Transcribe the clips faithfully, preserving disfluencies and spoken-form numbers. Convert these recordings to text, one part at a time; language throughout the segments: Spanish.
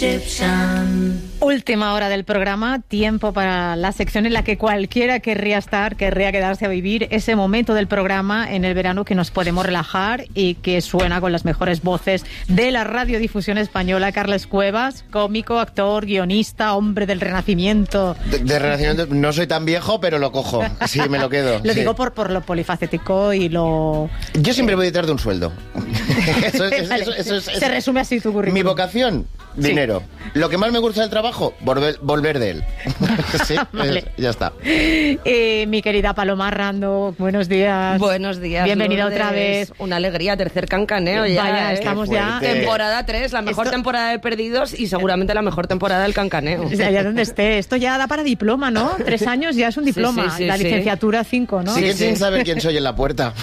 Última hora del programa, tiempo para la sección en la que cualquiera querría estar, querría quedarse a vivir ese momento del programa en el verano que nos podemos relajar y que suena con las mejores voces de la radiodifusión española. Carles Cuevas, cómico, actor, guionista, hombre del Renacimiento. De, de Renacimiento no soy tan viejo, pero lo cojo. Sí, me lo quedo. Lo sí. digo por, por lo polifacético y lo... Yo siempre voy detrás de un sueldo. Eso es, vale. eso, eso es, Se resume así tu currículum. Mi vocación, dinero. Sí. Lo que más me gusta del trabajo, volver, volver de él. Sí, vale. es, ya está. Eh, mi querida Paloma Rando, buenos días. Buenos días. Bienvenida Lourdes. otra vez. Una alegría, tercer cancaneo ya. Vaya, ¿eh? estamos ya. Temporada tres, la mejor Esto... temporada de Perdidos y seguramente la mejor temporada del cancaneo. O sea, ya donde esté. Esto ya da para diploma, ¿no? Tres años ya es un diploma. Sí, sí, sí, la licenciatura cinco, ¿no? Siguen sí, sin sí. saber quién soy en la puerta.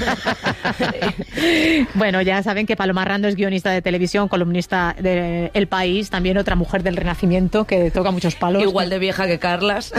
Bueno, ya saben que Paloma Rando es guionista de televisión, columnista de El País, también otra mujer del Renacimiento que toca muchos palos. Igual de vieja que Carlas.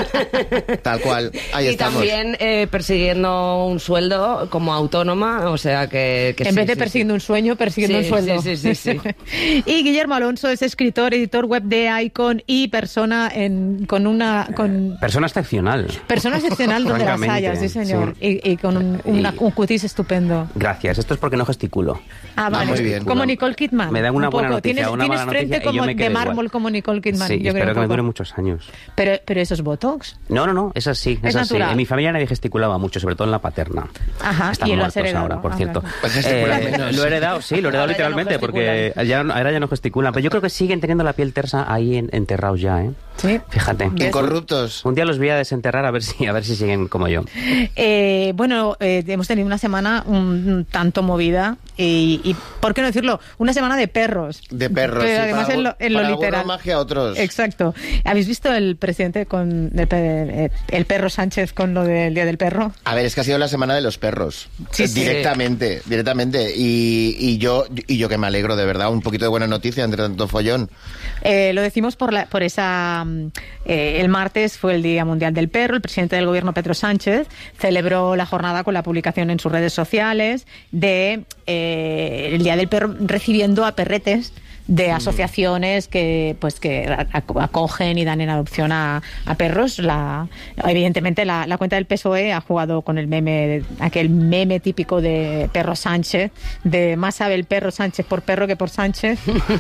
Tal cual, ahí y estamos. Y también eh, persiguiendo un sueldo como autónoma, o sea que... que en sí, vez de sí, persiguiendo sí. un sueño, persiguiendo sí, un sueldo. Sí, sí, sí, sí. Y Guillermo Alonso es escritor, editor web de Icon y persona en, con una... Con... Persona excepcional. Persona excepcional donde las haya, sí señor. Sí. Y, y con un, una, un cutis estupendo. Gracias, esto es porque no gesticulo. Ah, vale. Muy bien. Como Nicole Kidman. Me dan una un buena poco. noticia, Tienes, una tienes mala frente noticia como y yo me de mármol igual. como Nicole Kidman. Sí, yo espero creo que me dure poco. muchos años. Pero, pero eso es Botox. No, no, no, es así, es, es así. natural. En mi familia nadie gesticulaba mucho, sobre todo en la paterna. Ajá, Están y lo has muertos heredado ahora, por ah, cierto. claro. Pues eh, lo he heredado, sí, lo he heredado Ahora literalmente, ya no porque ya, ahora ya no gesticulan. Pero yo creo que siguen teniendo la piel tersa ahí en, enterrados ya, ¿eh? Sí. Fíjate. Incorruptos. Un día los voy a desenterrar a ver si, a ver si siguen como yo. Eh, bueno, eh, hemos tenido una semana un tanto movida y, y, ¿por qué no decirlo? Una semana de perros. De perros, Pero sí, además para, en lo, en lo para literal. magia a otros. Exacto. ¿Habéis visto el presidente con el, el perro Sánchez con lo del Día del Perro? A ver, es que ha sido la semana de los perros. Sí, sí. Directamente, directamente. Y, y yo y yo que me alegro, de verdad, un poquito de buena noticia entre tanto follón. Eh, lo decimos por, la, por esa... Eh, el martes fue el Día Mundial del Perro. El presidente del Gobierno, Pedro Sánchez, celebró la jornada con la publicación en sus redes sociales de eh, el Día del Perro, recibiendo a perretes de asociaciones que pues que acogen y dan en adopción a, a perros. La, evidentemente la, la cuenta del P S O E ha jugado con el meme, aquel meme típico de Perro Sánchez, de más sabe el perro Sánchez por perro que por Sánchez.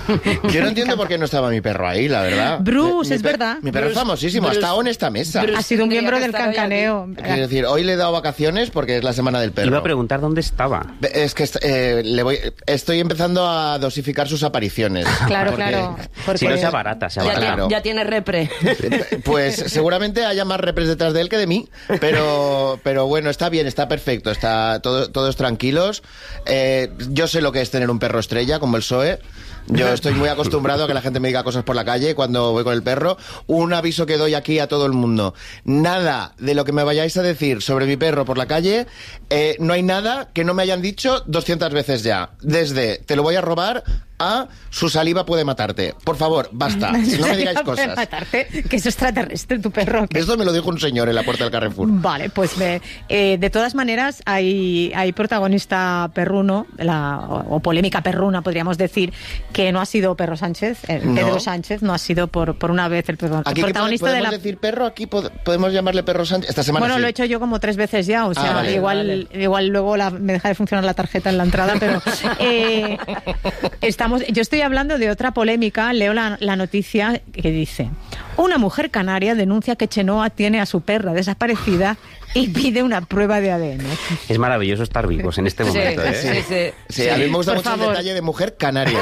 Yo no entiendo por qué no estaba mi perro ahí, la verdad. Bruce, mi, es mi verdad. Mi perro Bruce, es famosísimo, Bruce, ha estado en esta mesa. Bruce Ha sido un miembro del tendría que estar cancaneo. Quiero decir, hoy le he dado vacaciones porque es la semana del perro. Iba a preguntar dónde estaba. Es que eh, le voy, estoy empezando a dosificar sus apariciones. Claro, porque, claro. Porque Si no sea barata, sea Ya, barata. Claro. tiene, ya tiene repre. Pues seguramente haya más repres detrás de él que de mí, pero, pero bueno, está bien, está perfecto, está todo, todos tranquilos. Eh, yo sé lo que es tener un perro estrella, como el P S O E. Yo estoy muy acostumbrado a que la gente me diga cosas por la calle cuando voy con el perro. Un aviso que doy aquí a todo el mundo. Nada de lo que me vayáis a decir sobre mi perro por la calle, eh, no hay nada que no me hayan dicho doscientas veces ya. Desde te lo voy a robar a su saliva puede matarte. Por favor, basta. No me digáis puede cosas. matarte, que es extraterrestre tu perro. Que... Esto me lo dijo un señor en la puerta del Carrefour. Vale, pues me, eh, de todas maneras hay, hay protagonista perruno, la, o, o polémica perruna, podríamos decir, que no ha sido Perro Sánchez, eh, Pedro No. Sánchez, no ha sido por, por una vez el, perro, el Aquí protagonista podemos de la... decir perro, aquí pod- podemos llamarle Perro Sánchez. Esta semana Bueno, sí. lo he hecho yo como tres veces ya, o sea, Ah, vale, igual, vale. igual luego la, me deja de funcionar la tarjeta en la entrada, pero eh, estamos, yo estoy hablando de otra polémica. Leo la, la noticia que dice: una mujer canaria denuncia que Chenoa tiene a su perra desaparecida y pide una prueba de A D N. Es maravilloso estar vivos en este momento, Sí, ¿eh? sí, sí. Sí, a mí me gusta Por mucho favor. el detalle de mujer canaria.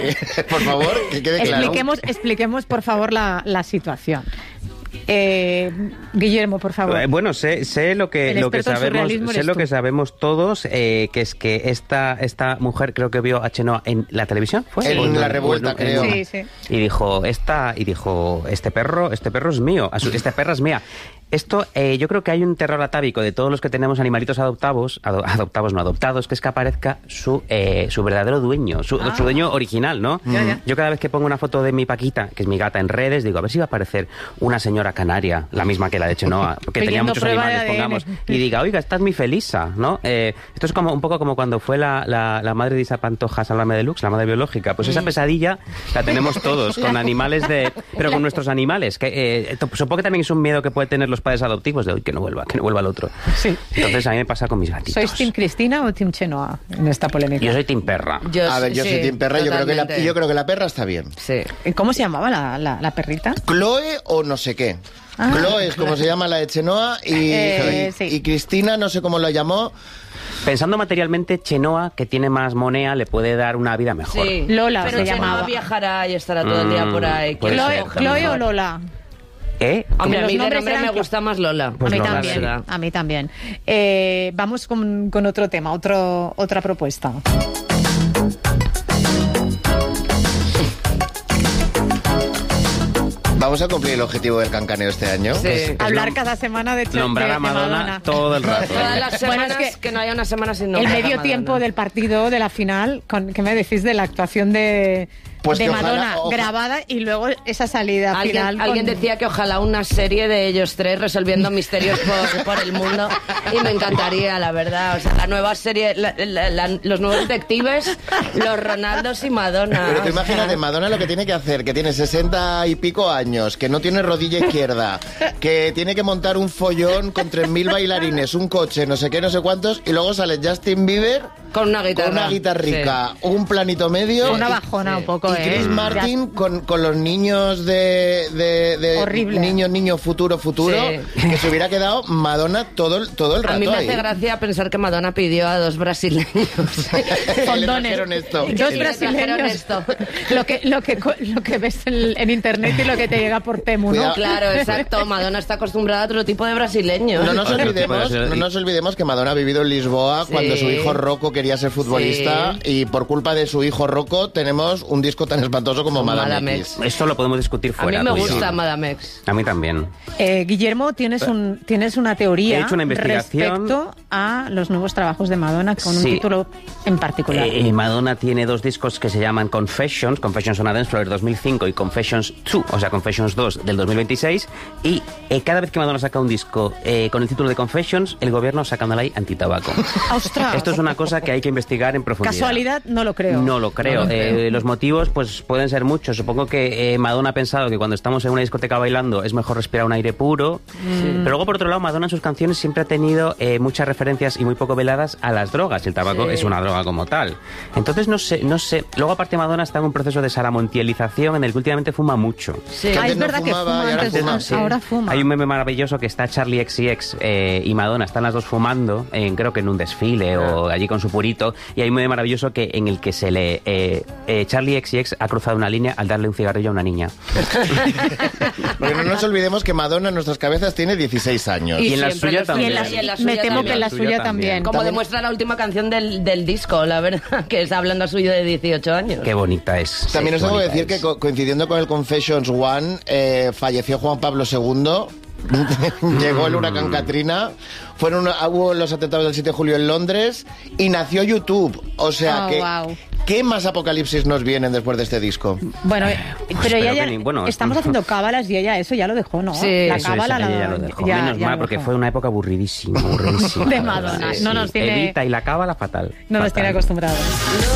Por favor, que quede claro. Expliquemos, expliquemos por favor la, la situación. Eh, Guillermo, por favor. Eh, Bueno, sé, sé lo que El lo que experto en sabemos, surrealismo sé eres lo tú. que sabemos todos, eh, que es que esta esta mujer creo que vio a Chenoa en la televisión, ¿fue? En ¿O La Revuelta, o creo. Sí, sí. Y dijo, esta y dijo, este perro, este perro es mío, a su- esta perra es mía. Esto, eh, yo creo que hay un terror atávico de todos los que tenemos animalitos adoptados, ado- adoptados no adoptados, que es que aparezca su eh, su verdadero dueño, su, Ah. su dueño original, ¿no? Ya, ya. Yo cada vez que pongo una foto de mi Paquita, que es mi gata, en redes, digo, a ver si va a aparecer una señora canaria, la misma que la de Chenoa, porque tenía Pidiendo muchos prueba de animales, A D N. pongamos, y diga, oiga, esta es mi Felisa, ¿no? Eh, esto es como un poco como cuando fue la, la, la madre de Isa Pantoja, Sálvame Deluxe, la madre biológica. Pues esa pesadilla la tenemos todos, con animales de... Pero con nuestros animales, que eh, to- supongo que también es un miedo que pueden tener los padres adoptivos, de, uy, que no vuelva, que no vuelva el otro. Sí. Entonces a mí me pasa con mis gatitos. ¿Sois Team Cristina o Team Chenoa en esta polémica? Yo soy Team Perra. Yo, A ver, yo sí, soy Team Perra, yo creo, que la, totalmente. yo creo que la perra está bien. Sí. ¿Cómo se llamaba la, la, la perrita? Chloe o no sé qué. Ah. Chloe es como se llama la de Chenoa y, Eh, y- sí. y Cristina no sé cómo lo llamó. Pensando materialmente, Chenoa, que tiene más monea, le puede dar una vida mejor. Sí. Lola Pero se Chenoa llamaba. viajará y estará todo el día por ahí. Mm, puede ¿Quién ¿Chloe, la ser, coge Chloe mejor? o Lola? ¿Eh? Hombre, a Los mí de nombres nombre eran me cla- gusta más Lola. Pues a mí Lola, también, sí. a mí también. Eh, vamos con, con otro tema, otro, otra propuesta. Vamos a cumplir el objetivo del cancaneo este año. Sí. Es- es Hablar nom- cada semana de, de, Nombrar de a Madonna, todo el rato. Todas las Bueno, semanas, es que que, no haya una semana sin El nombrar a medio Madonna. tiempo del partido de la final, con, ¿qué me decís de la actuación de, Pues de que ojalá- Madonna oja- grabada y luego esa salida Alguien, final? alguien con- decía que ojalá una serie de ellos tres resolviendo misterios por, por el mundo y me encantaría, la verdad. O sea, la nueva serie, la- la- la- los nuevos detectives, los Ronaldos y Madonna. Pero tú O sea, imagínate, Madonna lo que tiene que hacer, que tiene sesenta y pico años, que no tiene rodilla izquierda, que tiene que montar un follón con tres mil bailarines, un coche, no sé qué, no sé cuántos, y luego sale Justin Bieber con una guitarra. con una guitarrica, un planito medio... Una y- bajona sí. un poco, Y Chris ¿eh? Martin con, con los niños de, de, de Horrible. niño, niño, futuro, futuro, Sí. que se hubiera quedado Madonna todo, el- todo el rato A mí me ahí. hace gracia pensar que Madonna pidió a dos brasileños. Le Fondones. trajeron esto. Dos Le trajeron brasileños. esto. Lo que, lo, que, co- lo que ves en, en internet y lo que te llega por Temu, ¿no? Cuidado. Claro, exacto. Madonna está acostumbrada a otro tipo de brasileños. No nos, Otro tipo olvidemos, de- no nos olvidemos que Madonna ha vivido en Lisboa Sí. cuando su hijo Rocco quería ser futbolista y por culpa de su hijo Rocco tenemos un disco tan espantoso como Madame, Madame X. X. Esto lo podemos discutir A mí fuera. me tú y yo. gusta Madame X. A mí también. Eh, Guillermo, tienes, un, tienes una teoría He hecho una investigación. respecto a los nuevos trabajos de Madonna con un Sí. título en particular. Eh, Madonna tiene dos discos que se llaman Confessions, Confessions on a Dance Floor del dos mil cinco y Confessions dos, o sea, Confessions dos del dos mil veintiséis. Y eh, cada vez que Madonna saca un disco eh, con el título de Confessions, el gobierno saca una ley antitabaco. ¡Ostras! Esto es una cosa que hay que investigar en profundidad. ¿Casualidad? No lo creo. No lo creo. No lo creo. Eh, los motivos pues pueden ser muchos. Supongo que eh, Madonna ha pensado que cuando estamos en una discoteca bailando es mejor respirar un aire puro. Pero luego, por otro lado, Madonna en sus canciones siempre ha tenido eh, muchas referencias y muy poco veladas a las drogas. El tabaco Sí. es una droga como tal. Entonces, no sé, no sé. Luego, aparte, Madonna está en un proceso de saramontielización en el que últimamente fuma mucho. Sí. Que Ah, antes es no verdad que fumaba fuma y ahora antes, fuma. ah, Sí. ahora fuma. Hay un meme maravilloso que está Charlie X C X eh, y Madonna, están las dos fumando, en, creo que en un desfile o allí con su purito, y hay un meme maravilloso que, en el que se le eh, eh, Charlie X C X ha cruzado una línea al darle un cigarrillo a una niña. Porque no nos olvidemos que Madonna en nuestras cabezas tiene dieciséis años. Y en la siempre suya los- también. Y en la- y en la me suya temo también. que en la La suya suya también. también. Como También- demuestra la última canción del, del disco, la verdad, que está hablando a suyo de dieciocho años. Qué bonita es. También os Qué tengo que bonita decir que es. co- coincidiendo con el Confessions One, eh, falleció Juan Pablo segundo, llegó el huracán Katrina, fueron hubo los atentados del siete de julio en Londres y nació YouTube. O sea Oh, que, wow. ¿qué más apocalipsis nos vienen después de este disco? Bueno, Pues pero ella espero ya, que ni- bueno, estamos haciendo cábalas y ella eso ya lo dejó, ¿no? Sí. la Eso, cábala Ella la, ya lo dejó. ya- Menos ya mal, lo porque dejó. fue una época aburridísima, aburridísima. De Madonna. Sí, No sí. nos tiene- Evita y la cábala fatal. No nos Fatal. tiene acostumbrados.